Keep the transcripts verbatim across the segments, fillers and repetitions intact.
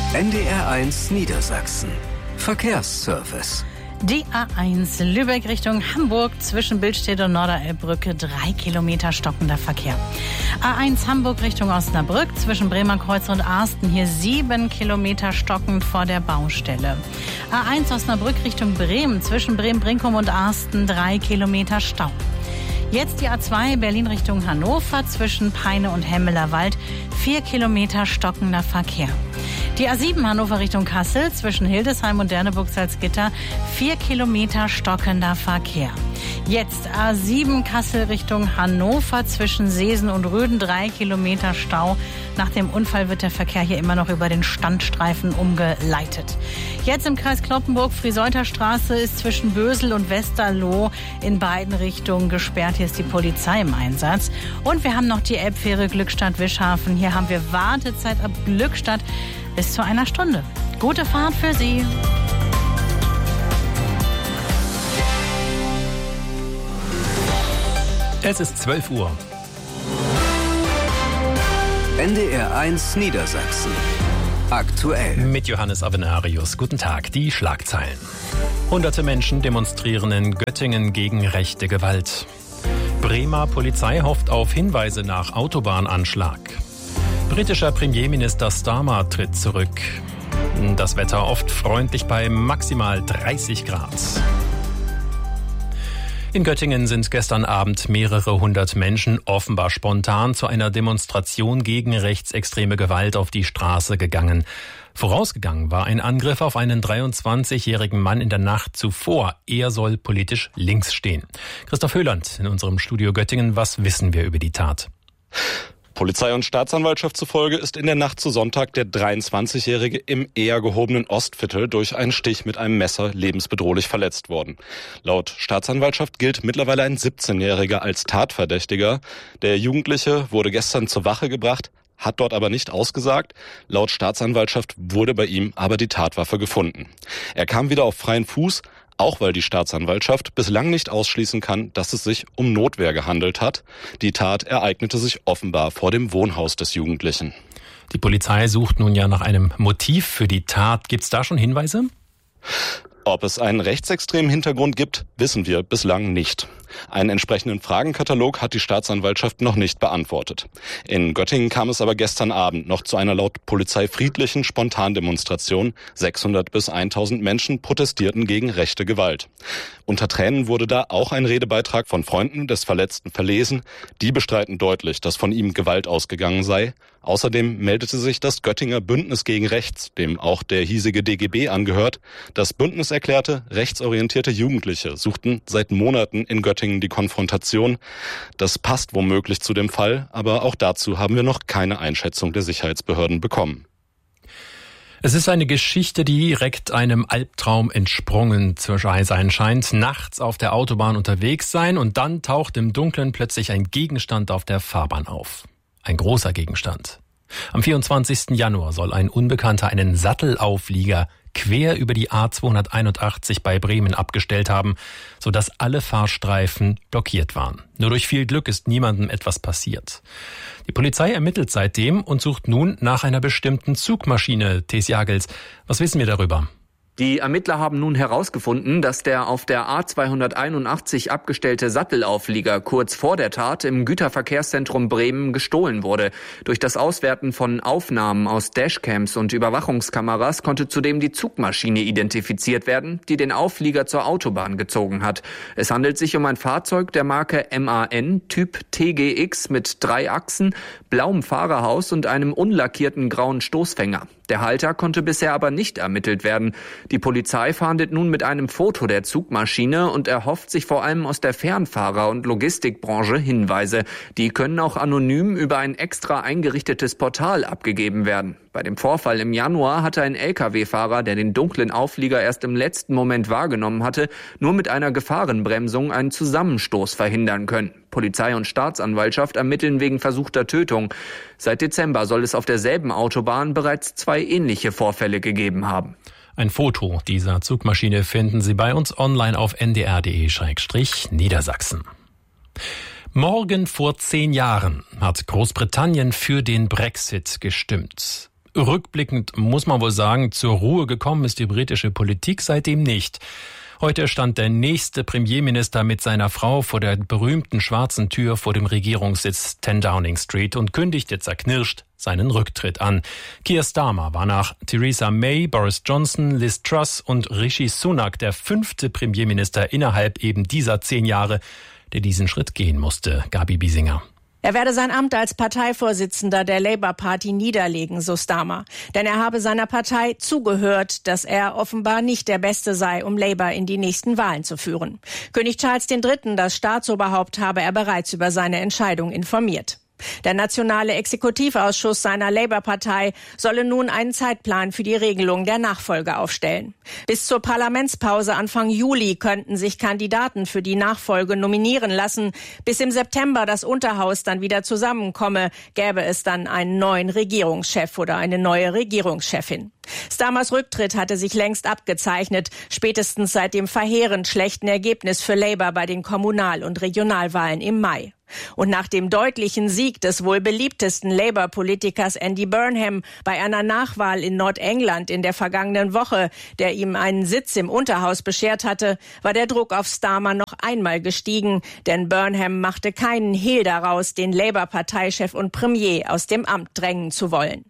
N D R eins Niedersachsen. Verkehrsservice. Die A eins Lübeck Richtung Hamburg zwischen Billstedt und Norderelbbrücke, drei Kilometer stockender Verkehr. A eins Hamburg Richtung Osnabrück zwischen Bremerkreuz und Arsten, hier sieben Kilometer stockend vor der Baustelle. A eins Osnabrück Richtung Bremen zwischen Bremen-Brinkum und Arsten, drei Kilometer Stau. Jetzt die A zwei Berlin Richtung Hannover zwischen Peine und Hemmelerwald, vier Kilometer stockender Verkehr. Die A sieben Hannover Richtung Kassel zwischen Hildesheim und Derneburg-Salzgitter, vier Kilometer stockender Verkehr. Jetzt A sieben Kassel Richtung Hannover zwischen Seesen und Röden, drei Kilometer Stau. Nach dem Unfall wird der Verkehr hier immer noch über den Standstreifen umgeleitet. Jetzt im Kreis Cloppenburg, Friseuther Straße ist zwischen Bösel und Westerloh in beiden Richtungen gesperrt. Hier ist die Polizei im Einsatz. Und wir haben noch die Elbfähre Glückstadt-Wischhafen. Hier haben wir Wartezeit ab Glückstadt bis zu einer Stunde. Gute Fahrt für Sie. Es ist zwölf Uhr. N D R eins Niedersachsen. Aktuell. Mit Johannes Avenarius. Guten Tag. Die Schlagzeilen. Hunderte Menschen demonstrieren in Göttingen gegen rechte Gewalt. Bremer Polizei hofft auf Hinweise nach Autobahnanschlag. Britischer Premierminister Starmer tritt zurück. Das Wetter oft freundlich bei maximal dreißig Grad. In Göttingen sind gestern Abend mehrere hundert Menschen offenbar spontan zu einer Demonstration gegen rechtsextreme Gewalt auf die Straße gegangen. Vorausgegangen war ein Angriff auf einen dreiundzwanzigjährigen Mann in der Nacht zuvor. Er soll politisch links stehen. Christoph Höhland in unserem Studio Göttingen. Was wissen wir über die Tat? Polizei und Staatsanwaltschaft zufolge ist in der Nacht zu Sonntag der dreiundzwanzigjährige im eher gehobenen Ostviertel durch einen Stich mit einem Messer lebensbedrohlich verletzt worden. Laut Staatsanwaltschaft gilt mittlerweile ein siebzehnjähriger als Tatverdächtiger. Der Jugendliche wurde gestern zur Wache gebracht, hat dort aber nicht ausgesagt. Laut Staatsanwaltschaft wurde bei ihm aber die Tatwaffe gefunden. Er kam wieder auf freien Fuß, auch weil die Staatsanwaltschaft bislang nicht ausschließen kann, dass es sich um Notwehr gehandelt hat. Die Tat ereignete sich offenbar vor dem Wohnhaus des Jugendlichen. Die Polizei sucht nun ja nach einem Motiv für die Tat. Gibt es da schon Hinweise? Ob es einen rechtsextremen Hintergrund gibt, wissen wir bislang nicht. Einen entsprechenden Fragenkatalog hat die Staatsanwaltschaft noch nicht beantwortet. In Göttingen kam es aber gestern Abend noch zu einer laut Polizei friedlichen Spontandemonstration. sechshundert bis tausend Menschen protestierten gegen rechte Gewalt. Unter Tränen wurde da auch ein Redebeitrag von Freunden des Verletzten verlesen. Die bestreiten deutlich, dass von ihm Gewalt ausgegangen sei. Außerdem meldete sich das Göttinger Bündnis gegen Rechts, dem auch der hiesige D G B angehört. Das Bündnis erklärte, rechtsorientierte Jugendliche suchten seit Monaten in Göttingen die Konfrontation. Das passt womöglich zu dem Fall, aber auch dazu haben wir noch keine Einschätzung der Sicherheitsbehörden bekommen. Es ist eine Geschichte, die direkt einem Albtraum entsprungen zu sein scheint. Nachts auf der Autobahn unterwegs sein und dann taucht im Dunkeln plötzlich ein Gegenstand auf der Fahrbahn auf. Ein großer Gegenstand. Am vierundzwanzigsten Januar soll ein Unbekannter einen Sattelauflieger quer über die A zweihunderteinundachtzig bei Bremen abgestellt haben, sodass alle Fahrstreifen blockiert waren. Nur durch viel Glück ist niemandem etwas passiert. Die Polizei ermittelt seitdem und sucht nun nach einer bestimmten Zugmaschine. Thes Jagels, was wissen wir darüber? Die Ermittler haben nun herausgefunden, dass der auf der A zweihunderteinundachtzig abgestellte Sattelauflieger kurz vor der Tat im Güterverkehrszentrum Bremen gestohlen wurde. Durch das Auswerten von Aufnahmen aus Dashcams und Überwachungskameras konnte zudem die Zugmaschine identifiziert werden, die den Auflieger zur Autobahn gezogen hat. Es handelt sich um ein Fahrzeug der Marke M A N, Typ T G X mit drei Achsen, blauem Fahrerhaus und einem unlackierten grauen Stoßfänger. Der Halter konnte bisher aber nicht ermittelt werden. Die Polizei fahndet nun mit einem Foto der Zugmaschine und erhofft sich vor allem aus der Fernfahrer- und Logistikbranche Hinweise. Die können auch anonym über ein extra eingerichtetes Portal abgegeben werden. Bei dem Vorfall im Januar hatte ein L K W-Fahrer, der den dunklen Auflieger erst im letzten Moment wahrgenommen hatte, nur mit einer Gefahrenbremsung einen Zusammenstoß verhindern können. Polizei und Staatsanwaltschaft ermitteln wegen versuchter Tötung. Seit Dezember soll es auf derselben Autobahn bereits zwei ähnliche Vorfälle gegeben haben. Ein Foto dieser Zugmaschine finden Sie bei uns online auf n d r punkt d e slash niedersachsen. Morgen vor zehn Jahren hat Großbritannien für den Brexit gestimmt. Rückblickend muss man wohl sagen, zur Ruhe gekommen ist die britische Politik seitdem nicht. Heute stand der nächste Premierminister mit seiner Frau vor der berühmten schwarzen Tür vor dem Regierungssitz zehn Downing Street und kündigte zerknirscht seinen Rücktritt an. Keir Starmer war nach Theresa May, Boris Johnson, Liz Truss und Rishi Sunak der fünfte Premierminister innerhalb eben dieser zehn Jahre, der diesen Schritt gehen musste. Gabi Biesinger. Er werde sein Amt als Parteivorsitzender der Labour Party niederlegen, so Starmer. Denn er habe seiner Partei zugehört, dass er offenbar nicht der Beste sei, um Labour in die nächsten Wahlen zu führen. König Charles der Dritte, das Staatsoberhaupt, habe er bereits über seine Entscheidung informiert. Der nationale Exekutivausschuss seiner Labour-Partei solle nun einen Zeitplan für die Regelung der Nachfolge aufstellen. Bis zur Parlamentspause Anfang Juli könnten sich Kandidaten für die Nachfolge nominieren lassen. Bis im September das Unterhaus dann wieder zusammenkomme, gäbe es dann einen neuen Regierungschef oder eine neue Regierungschefin. Starmers Rücktritt hatte sich längst abgezeichnet, spätestens seit dem verheerend schlechten Ergebnis für Labour bei den Kommunal- und Regionalwahlen im Mai. Und nach dem deutlichen Sieg des wohl beliebtesten Labour-Politikers Andy Burnham bei einer Nachwahl in Nordengland in der vergangenen Woche, der ihm einen Sitz im Unterhaus beschert hatte, war der Druck auf Starmer noch einmal gestiegen, denn Burnham machte keinen Hehl daraus, den Labour-Parteichef und Premier aus dem Amt drängen zu wollen.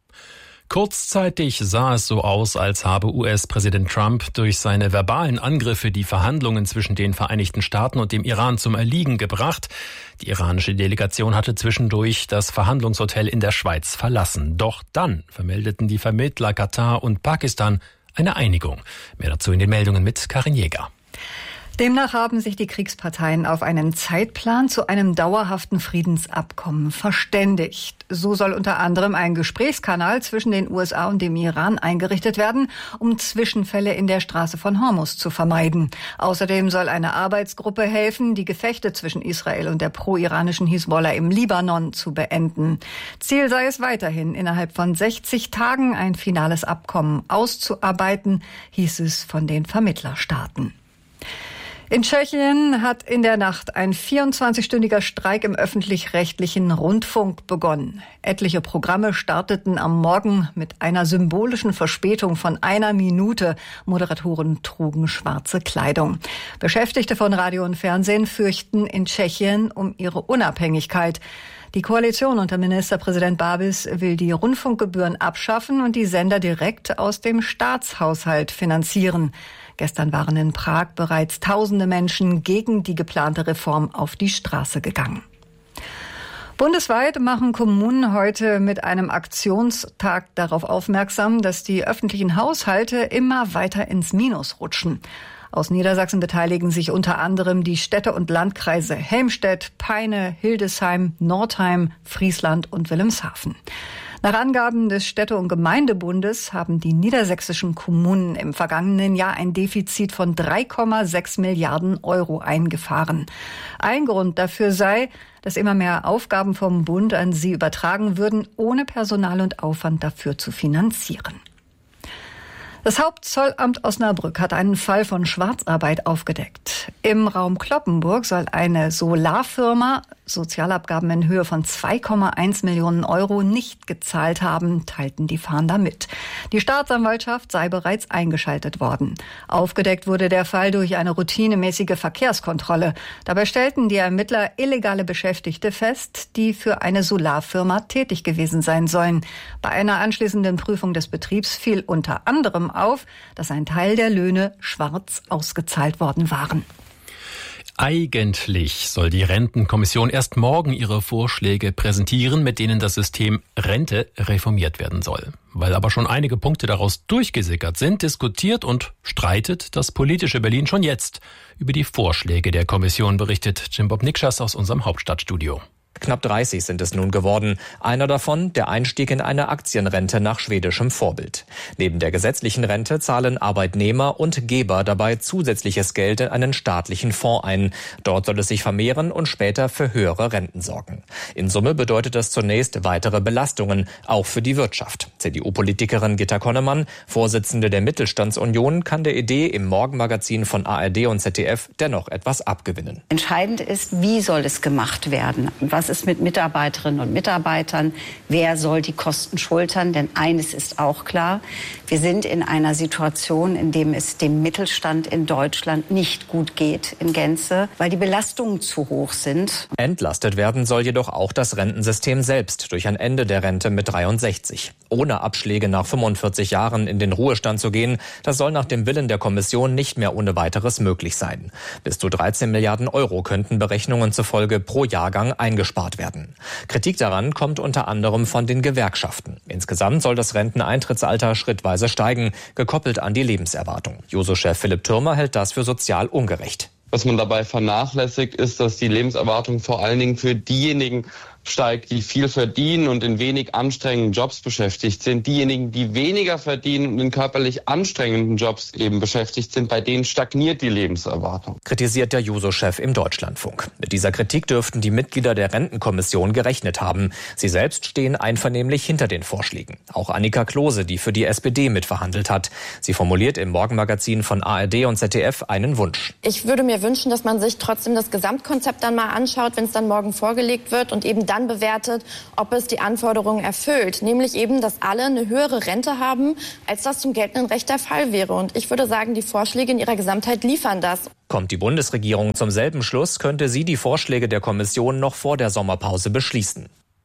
Kurzzeitig sah es so aus, als habe U S-Präsident Trump durch seine verbalen Angriffe die Verhandlungen zwischen den Vereinigten Staaten und dem Iran zum Erliegen gebracht. Die iranische Delegation hatte zwischendurch das Verhandlungshotel in der Schweiz verlassen. Doch dann vermeldeten die Vermittler Katar und Pakistan eine Einigung. Mehr dazu in den Meldungen mit Karin Jäger. Demnach haben sich die Kriegsparteien auf einen Zeitplan zu einem dauerhaften Friedensabkommen verständigt. So soll unter anderem ein Gesprächskanal zwischen den U S A und dem Iran eingerichtet werden, um Zwischenfälle in der Straße von Hormuz zu vermeiden. Außerdem soll eine Arbeitsgruppe helfen, die Gefechte zwischen Israel und der pro-iranischen Hisbollah im Libanon zu beenden. Ziel sei es weiterhin, innerhalb von sechzig Tagen ein finales Abkommen auszuarbeiten, hieß es von den Vermittlerstaaten. In Tschechien hat in der Nacht ein vierundzwanzigstündiger Streik im öffentlich-rechtlichen Rundfunk begonnen. Etliche Programme starteten am Morgen mit einer symbolischen Verspätung von einer Minute. Moderatoren trugen schwarze Kleidung. Beschäftigte von Radio und Fernsehen fürchten in Tschechien um ihre Unabhängigkeit. Die Koalition unter Ministerpräsident Babis will die Rundfunkgebühren abschaffen und die Sender direkt aus dem Staatshaushalt finanzieren. Gestern waren in Prag bereits tausende Menschen gegen die geplante Reform auf die Straße gegangen. Bundesweit machen Kommunen heute mit einem Aktionstag darauf aufmerksam, dass die öffentlichen Haushalte immer weiter ins Minus rutschen. Aus Niedersachsen beteiligen sich unter anderem die Städte und Landkreise Helmstedt, Peine, Hildesheim, Nordheim, Friesland und Wilhelmshaven. Nach Angaben des Städte- und Gemeindebundes haben die niedersächsischen Kommunen im vergangenen Jahr ein Defizit von drei Komma sechs Milliarden Euro eingefahren. Ein Grund dafür sei, dass immer mehr Aufgaben vom Bund an sie übertragen würden, ohne Personal und Aufwand dafür zu finanzieren. Das Hauptzollamt Osnabrück hat einen Fall von Schwarzarbeit aufgedeckt. Im Raum Cloppenburg soll eine Solarfirma Sozialabgaben in Höhe von zwei Komma eins Millionen Euro nicht gezahlt haben, teilten die Fahnder mit. Die Staatsanwaltschaft sei bereits eingeschaltet worden. Aufgedeckt wurde der Fall durch eine routinemäßige Verkehrskontrolle. Dabei stellten die Ermittler illegale Beschäftigte fest, die für eine Solarfirma tätig gewesen sein sollen. Bei einer anschließenden Prüfung des Betriebs fiel unter anderem auf, dass ein Teil der Löhne schwarz ausgezahlt worden waren. Eigentlich soll die Rentenkommission erst morgen ihre Vorschläge präsentieren, mit denen das System Rente reformiert werden soll. Weil aber schon einige Punkte daraus durchgesickert sind, diskutiert und streitet das politische Berlin schon jetzt über die Vorschläge der Kommission, berichtet Jim Bob Nikschas aus unserem Hauptstadtstudio. Knapp dreißig sind es nun geworden. Einer davon der Einstieg in eine Aktienrente nach schwedischem Vorbild. Neben der gesetzlichen Rente zahlen Arbeitnehmer und Geber dabei zusätzliches Geld in einen staatlichen Fonds ein. Dort soll es sich vermehren und später für höhere Renten sorgen. In Summe bedeutet das zunächst weitere Belastungen, auch für die Wirtschaft. C D U-Politikerin Gitta Connemann, Vorsitzende der Mittelstandsunion, kann der Idee im Morgenmagazin von A R D und Z D F dennoch etwas abgewinnen. Entscheidend ist, wie soll es gemacht werden? Was ist mit Mitarbeiterinnen und Mitarbeitern? Wer soll die Kosten schultern? Denn eines ist auch klar, wir sind in einer Situation, in der es dem Mittelstand in Deutschland nicht gut geht in Gänze, weil die Belastungen zu hoch sind. Entlastet werden soll jedoch auch das Rentensystem selbst durch ein Ende der Rente mit dreiundsechzig. Ohne Abschläge nach fünfundvierzig Jahren in den Ruhestand zu gehen, das soll nach dem Willen der Kommission nicht mehr ohne weiteres möglich sein. Bis zu dreizehn Milliarden Euro könnten Berechnungen zufolge pro Jahrgang eingespart werden. Kritik daran kommt unter anderem von den Gewerkschaften. Insgesamt soll das Renteneintrittsalter schrittweise steigen, gekoppelt an die Lebenserwartung. Juso-Chef Philipp Thürmer hält das für sozial ungerecht. Was man dabei vernachlässigt, ist, dass die Lebenserwartung vor allen Dingen für diejenigen steigt, die viel verdienen und in wenig anstrengenden Jobs beschäftigt sind. Diejenigen, die weniger verdienen und in körperlich anstrengenden Jobs eben beschäftigt sind, bei denen stagniert die Lebenserwartung. Kritisiert der Juso-Chef im Deutschlandfunk. Mit dieser Kritik dürften die Mitglieder der Rentenkommission gerechnet haben. Sie selbst stehen einvernehmlich hinter den Vorschlägen. Auch Annika Klose, die für die S P D mitverhandelt hat. Sie formuliert im Morgenmagazin von A R D und Z D F einen Wunsch. Ich würde mir wünschen, dass man sich trotzdem das Gesamtkonzept dann mal anschaut, wenn es dann morgen vorgelegt wird und eben dann bewertet, ob es die Anforderungen erfüllt. Nämlich eben, dass alle eine höhere Rente haben, als das zum geltenden Recht der Fall wäre. Und ich würde sagen, die Vorschläge in ihrer Gesamtheit liefern das. Kommt die Bundesregierung zum selben Schluss, könnte sie die Vorschläge der Kommission noch vor der Sommerpause beschließen.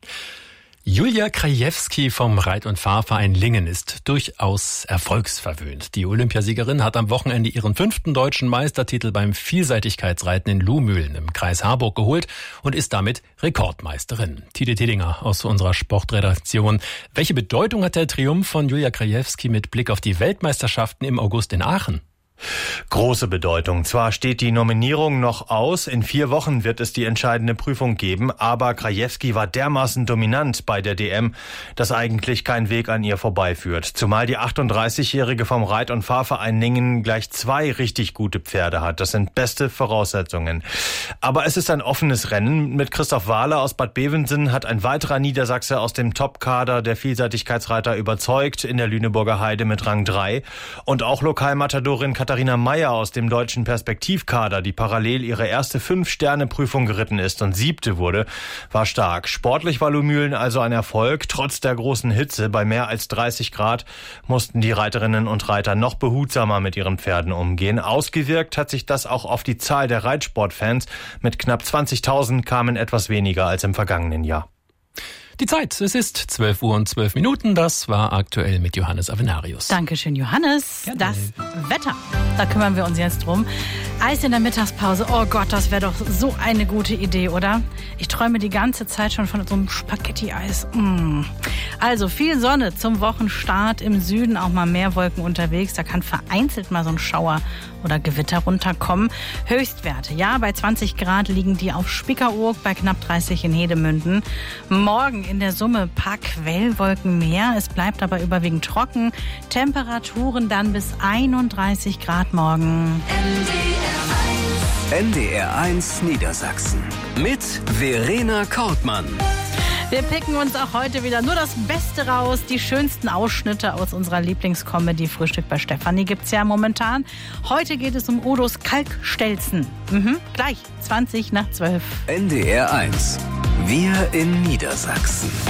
Julia Krajewski vom Reit- und Fahrverein Lingen ist durchaus erfolgsverwöhnt. Die Olympiasiegerin hat am Wochenende ihren fünften deutschen Meistertitel beim Vielseitigkeitsreiten in Luhmühlen im Kreis Harburg geholt und ist damit Rekordmeisterin. Tide Tedinger aus unserer Sportredaktion. Welche Bedeutung hat der Triumph von Julia Krajewski mit Blick auf die Weltmeisterschaften im August in Aachen? Große Bedeutung. Zwar steht die Nominierung noch aus, in vier Wochen wird es die entscheidende Prüfung geben, aber Krajewski war dermaßen dominant bei der D M, dass eigentlich kein Weg an ihr vorbeiführt. Zumal die achtunddreißigjährige vom Reit- und Fahrverein Lingen gleich zwei richtig gute Pferde hat. Das sind beste Voraussetzungen. Aber es ist ein offenes Rennen. Mit Christoph Wahler aus Bad Bevensen hat ein weiterer Niedersachse aus dem Top-Kader der Vielseitigkeitsreiter überzeugt in der Lüneburger Heide mit Rang drei. Und auch Lokalmatadorin Katharina Meyer aus dem deutschen Perspektivkader, die parallel ihre erste Fünf-Sterne-Prüfung geritten ist und siebte wurde, war stark. Sportlich war Luhmühlen also ein Erfolg. Trotz der großen Hitze bei mehr als dreißig Grad mussten die Reiterinnen und Reiter noch behutsamer mit ihren Pferden umgehen. Ausgewirkt hat sich das auch auf die Zahl der Reitsportfans. Mit knapp zwanzigtausend kamen etwas weniger als im vergangenen Jahr. Die Zeit, es ist zwölf Uhr und zwölf Minuten. Das war aktuell mit Johannes Avenarius. Dankeschön, Johannes. Gerne. Das Wetter, da kümmern wir uns jetzt drum. Eis in der Mittagspause, oh Gott, das wäre doch so eine gute Idee, oder? Ich träume die ganze Zeit schon von so einem Spaghetti-Eis. Mm. Also viel Sonne zum Wochenstart, im Süden auch mal mehr Wolken unterwegs. Da kann vereinzelt mal so ein Schauer oder Gewitter runterkommen. Höchstwerte, ja, bei zwanzig Grad liegen die auf Spiekeroog, bei knapp dreißig in Hedemünden. Morgen in der Summe paar Quellwolken mehr. Es bleibt aber überwiegend trocken. Temperaturen dann bis einunddreißig Grad morgen. N D R eins Niedersachsen mit Verena Kortmann. Wir picken uns auch heute wieder nur das Beste raus. Die schönsten Ausschnitte aus unserer Lieblingscomedy Frühstück bei Stefanie gibt's ja momentan. Heute geht es um Udos Kalkstelzen. Mhm, gleich zwanzig nach zwölf. N D R eins. Wir in Niedersachsen.